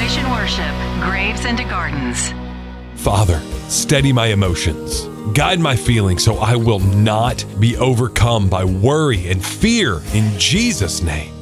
Vision Worship, Graves into Gardens. Father, steady my emotions. Guide my feelings so I will not be overcome by worry and fear in Jesus' name.